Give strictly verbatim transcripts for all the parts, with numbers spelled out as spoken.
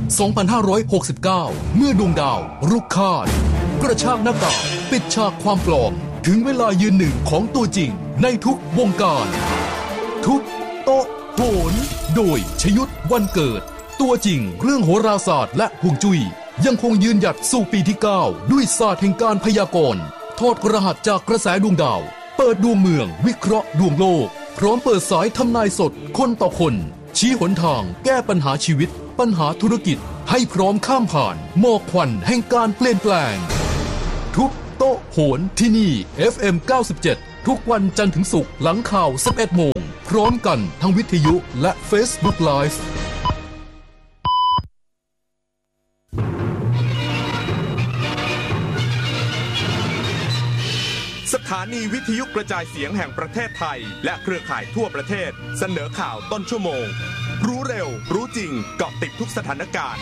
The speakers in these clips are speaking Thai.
สองพันห้าร้อยหกสิบเก้า เมื่อดวงดาวรุกคาดกระชากหน้ากากปิดฉากความปลอมถึงเวลายืนหนึ่งของตัวจริงในทุกวงการทุกโต๊ะโหนโดยชยุทธวันเกิดตัวจริงเรื่องโหราศาสตร์และฮวงจุ้ยยังคงยืนหยัดสู่ปีที่เก้าด้วยศาสตร์แห่งการพยากรณ์ทอดรหัสจากกระแสดวงดาวเปิดดวงเมืองวิเคราะห์ดวงโลกพร้อมเปิดสายทำนายสดคนต่อคนชี้หนทางแก้ปัญหาชีวิตปัญหาธุรกิจให้พร้อมข้ามผ่านหมอกควันแห่งการเปลี่ยนแปลงทุกโต๊ะโหนที่นี่ เอฟ เอ็ม เก้าสิบเจ็ด ทุกวันจันทร์ถึงศุกร์หลังข่าว สิบเอ็ดโมงพร้อมกันทั้งวิทยุและ Facebook Live สถานีวิทยุกระจายเสียงแห่งประเทศไทยและเครือข่ายทั่วประเทศเสนอข่าวต้นชั่วโมงรู้เร็วรู้จริงเกาะติดทุกสถานการณ์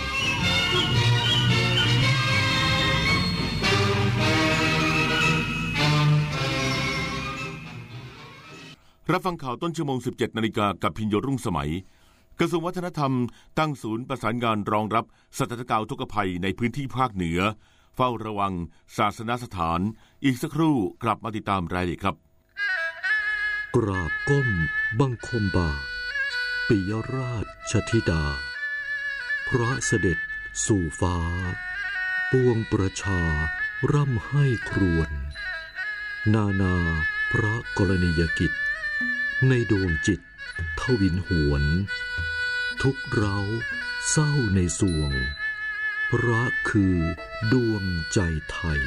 รับฟังข่าวต้นชั่วโมง สิบเจ็ดนาฬิกากับพิญโยรุ่งสมัยกระทรวงวัฒนธรรมตั้งศูนย์ประสานงานรองรับสถานการณ์อุทกภัยในพื้นที่ภาคเหนือเฝ้าระวังศาสนสถานอีกสักครู่กลับมาติดตามรายละเอียดครับกราบก้มบังคมบาทปิยราชธิดาพระเสด็จสู่ฟ้าปวงประชาร่ำให้ครวญนานาพระกรณียกิจในดวงจิตทวินหวนทุกเร้าเศร้าในสวงพระคือดวงใจไทย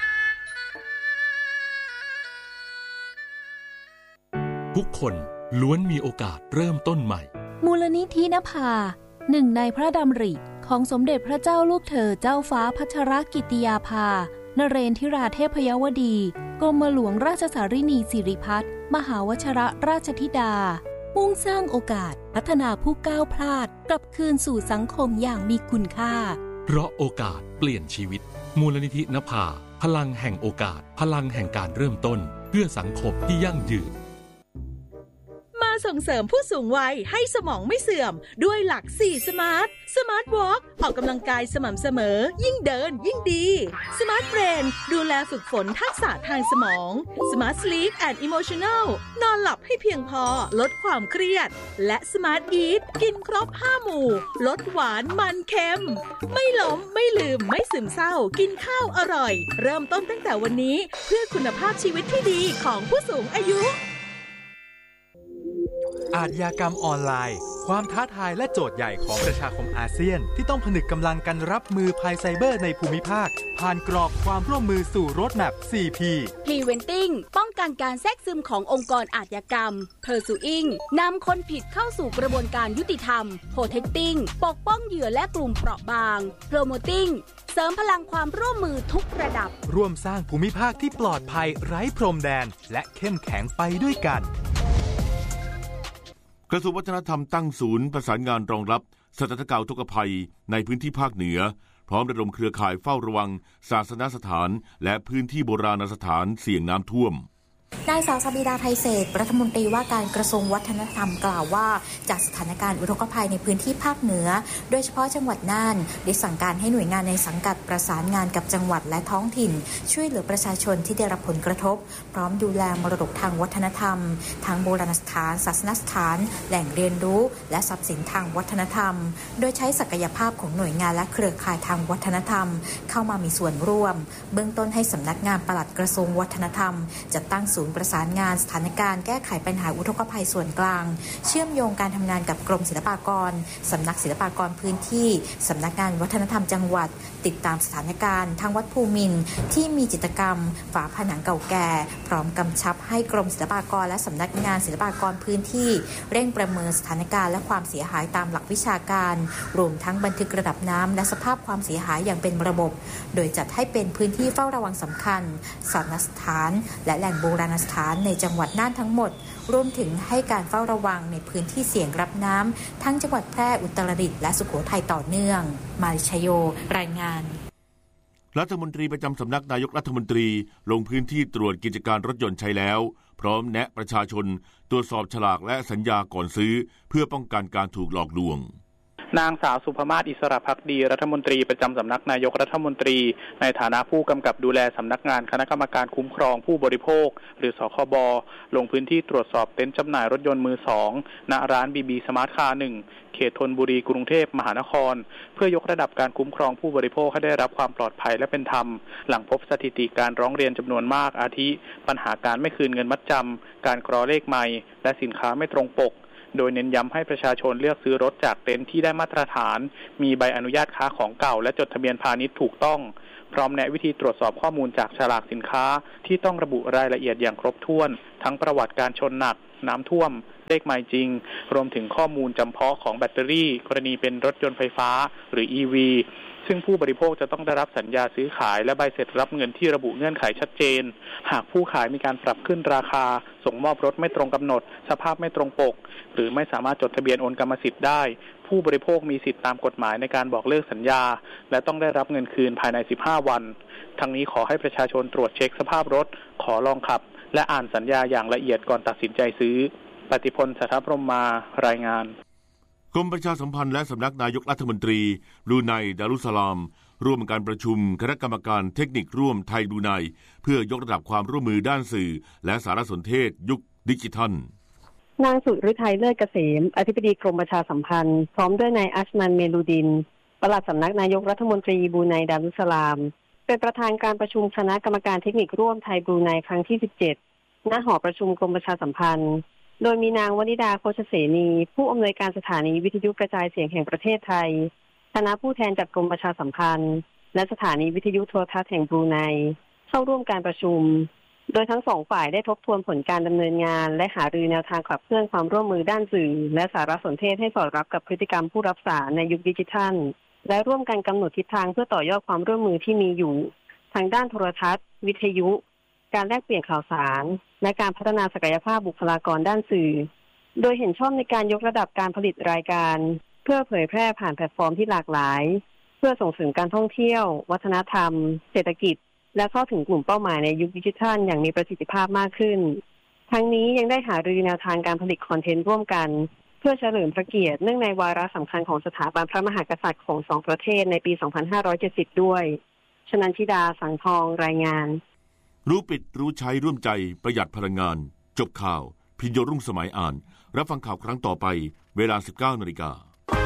ทุกคนล้วนมีโอกาสเริ่มต้นใหม่มูลนิธินภาหนึ่งในพระดำริของสมเด็จพระเจ้าลูกเธอเจ้าฟ้าพัชรกิติยาภานเรนทิราเทพยวดีกรมหลวงราชสารินีสิริพัฒน์มหาวชิรราชธิดามุ่งสร้างโอกาสพัฒนาผู้ก้าวพลาดกลับคืนสู่สังคมอย่างมีคุณค่าเพราะโอกาสเปลี่ยนชีวิตมูลนิธินภาพลังแห่งโอกาสพลังแห่งการเริ่มต้นเพื่อสังคมที่ยั่งยืนส่งเสริมผู้สูงวัยให้สมองไม่เสื่อมด้วยหลักสี่สมาร์ทสมาร์ทวอล์กออกกำลังกายสม่ำเสมอยิ่งเดินยิ่งดีสมาร์ทเบรนดูแลฝึกฝนทักษะทางสมองสมาร์ทสลีปแอนด์อิโมชันแนลนอนหลับให้เพียงพอลดความเครียดและสมาร์ทอีทกินครบห้าหมู่ลดหวานมันเค็มไม่ล้มไม่ลืมไม่ซึมเศร้ากินข้าวอร่อยเริ่มต้นตั้งแต่วันนี้เพื่อคุณภาพชีวิตที่ดีของผู้สูงอายุอาชญากรรมออนไลน์ความท้าทายและโจทย์ใหญ่ของประชาคมอาเซียนที่ต้องผนึกกำลังกันรับมือภัยไซเบอร์ในภูมิภาคผ่านกรอบความร่วมมือสู่โรดแมป โฟร์ พี Preventing ป้องกันการแทรกซึมขององค์กรอาชญากรรม Pursuing นำคนผิดเข้าสู่กระบวนการยุติธรรม Protecting ปกป้องเหยื่อและกลุ่มเปราะบาง Promoting เสริมพลังความร่วมมือทุกระดับร่วมสร้างภูมิภาคที่ปลอดภัยไร้พรมแดนและเข้มแข็งไปด้วยกันกระทรวงวัฒนธรรมตั้งศูนย์ประสานงานรองรับสถานการณ์อุทกภัยในพื้นที่ภาคเหนือพร้อมระดมเครือข่ายเฝ้าระวังศาสนสถานและพื้นที่โบราณสถานเสี่ยงน้ำท่วมนายสาวสบิดาไทยเศษรัฐมนตรีว่าการกระทรวงวัฒนธรรมกล่าวว่าจากสถานการณ์อุทกภัยในพื้นที่ภาคเหนือโดยเฉพาะจังหวัดน่านได้สั่งการให้หน่วยงานในสังกัดประสานงานกับจังหวัดและท้องถิ่นช่วยเหลือประชาชนที่ได้รับผลกระทบพร้อมดูแลมรดกทางวัฒนธรรมทางโบราณสถานศาสนสถานแหล่งเรียนรู้และทรัพย์สินทางวัฒนธรรมโดยใช้ศักยภาพของหน่วยงานและเครือข่ายทางวัฒนธรรมเข้ามามีส่วนร่วมเบื้องต้นให้สำนักงานปลัดกระทรวงวัฒนธรรมจัดตั้งศูนย์ประสานงานสถานการณ์แก้ไขปัญหาอุทกภัยส่วนกลางเชื่อมโยงการทำงานกับกรมศิลปากรสำนักศิลปากรพื้นที่สำนักงานวัฒนธรรมจังหวัดติดตามสถานการณ์ทางวัดภูมินทร์ที่มีจิตรกรรมฝาผนังเก่าแก่พร้อมกำชับให้กรมศิลปากรและสำนักงานศิลปากรพื้นที่เร่งประเมินสถานการณ์และความเสียหายตามหลักวิชาการรวมทั้งบันทึกระดับน้ำและสภาพความเสียหายอย่างเป็นระบบโดยจัดให้เป็นพื้นที่เฝ้าระวังสำคัญศาสนสถานและแหล่งโบราณสถานในจังหวัดน่านทั้งหมดรวมถึงให้การเฝ้าระวังในพื้นที่เสี่ยงรับน้ำทั้งจังหวัดแพร่อุตรดิตถ์และสุโขทัยต่อเนื่องมาริชโยรายงานรัฐมนตรีประจำสำนักนายกรัฐมนตรีลงพื้นที่ตรวจกิจการรถยนต์ใช้แล้วพร้อมแนะประชาชนตรวจสอบฉลากและสัญญาก่อนซื้อเพื่อป้องกันการถูกหลอกลวงนางสาวสุภมาศอิสระภักดีรัฐมนตรีประจำสำนักนายกรัฐมนตรีในฐานะผู้กำกับดูแลสำนักงานคณะกรรมการคุ้มครองผู้บริโภคหรือสคบลงพื้นที่ตรวจสอบเต็นท์จำหน่ายรถยนต์มือสองณร้าน บี บี สมาร์ทคาร์ หนึ่งเขตธนบุรีกรุงเทพมหานครเพื่อยกระดับการคุ้มครองผู้บริโภคให้ได้รับความปลอดภัยและเป็นธรรมหลังพบสถิติการร้องเรียนจำนวนมากอาทิปัญหาการไม่คืนเงินมัดจำการกรอเลขใหม่และสินค้าไม่ตรงปกโดยเน้นย้ำให้ประชาชนเลือกซื้อรถจากเต็นท์ที่ได้มาตรฐานมีใบอนุญาตค้าของเก่าและจดทะเบียนพาณิชย์ถูกต้องพร้อมแนะวิธีตรวจสอบข้อมูลจากฉลากสินค้าที่ต้องระบุรายละเอียดอย่างครบถ้วนทั้งประวัติการชนหนักน้ำท่วมเลขใหม่จริงรวมถึงข้อมูลจำเพาะของแบตเตอรี่กรณีเป็นรถยนต์ไฟฟ้าหรือ อี วี ซึ่งผู้บริโภคจะต้องได้รับสัญญาซื้อขายและใบเสร็จรับเงินที่ระบุเงื่อนไขชัดเจนหากผู้ขายมีการปรับขึ้นราคาส่งมอบรถไม่ตรงกำหนดสภาพไม่ตรงปกหรือไม่สามารถจดทะเบียนโอนกรรมสิทธิ์ได้ผู้บริโภคมีสิทธิตามกฎหมายในการบอกเลิกสัญญาและต้องได้รับเงินคืนภายในสิบห้าวันทั้งนี้ขอให้ประชาชนตรวจเช็คสภาพรถขอลองขับและอ่านสัญญาอย่างละเอียดก่อนตัดสินใจซื้อปฏิพล สัทธพรหมมารายงานกรมประชาสัมพันธ์และสำนักนายกรัฐมนตรีบรูไนดารุสสลามร่วมการประชุมคณะกรรมการเทคนิคร่วมไทยบรูไนเพื่อยกระดับความร่วมมือด้านสื่อและสารสนเทศยุคดิจิทัลนางสุฤทัยเลิศเกษมอธิบดีกรมประชาสัมพันธ์พร้อมด้วยนายอัชมันเมลูดินปลัดสำนักนายกรัฐมนตรีบรูไนดารุสสลามเป็นประธานการประชุมคณะกรรมการเทคนิคร่วมไทยบรูไนครั้งที่สิบเจ็ดณหอประชุมกรมประชาสัมพันธ์โดยมีนางวนิดาโคชเสนีผู้อำนวยการสถานีวิทยุกระจายเสียงแห่งประเทศไทยคณะผู้แทนจากกรมประชาสัมพันธ์และสถานีวิทยุโทรทัศน์แห่งบรูไนเข้าร่วมการประชุมโดยทั้งสองฝ่ายได้ทบทวนผลการดำเนินงานและหารือแนวทางขับเคลื่อนความร่วมมือด้านสื่อและสารสนเทศให้สอดรับกับพฤติกรรมผู้รับสารในยุคดิจิทัลและร่วมกันกำหนดทิศทางเพื่อต่อยอดความร่วมมือที่มีอยู่ทางด้านโทรทัศน์วิทยุการแลกเปลี่ยนข่าวสารและการพัฒนาศักยภาพบุคลากรด้านสื่อโดยเห็นชอบในการยกระดับการผลิตรายการเพื่อเผยแพร่ผ่านแพลตฟอร์มที่หลากหลายเพื่อส่งเสริมการท่องเที่ยววัฒนธรรมเศรษฐกิจและเข้าถึงกลุ่มเป้าหมายในยุคดิจิทัลอย่างมีประสิทธิภาพมากขึ้นทั้งนี้ยังได้หารือแนวทางการผลิตคอนเทนต์ร่วมกันเพื่อเฉลิมพระเกียรติเนื่องในวาระสำคัญของสถาบันพระมหากษัตริย์ของสองประเทศในปี สองพันห้าร้อยเจ็ดสิบ ด้วยชนันชิดาสังทองรายงานรู้ปิดรู้ใช้ร่วมใจประหยัดพลังงานจบข่าวพิญโยรุ่งสมัยอ่านรับฟังข่าวครั้งต่อไปเวลา สิบเก้านาฬิกา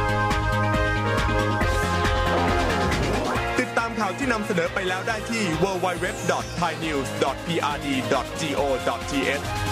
ติดตามข่าวที่นำเสนอไปแล้วได้ที่ ดับเบิลยู ดับเบิลยู ดับเบิลยู ดอท ไทยนิวส์ ดอท พี อาร์ ดี ดอท จี โอ ดอท ที เอช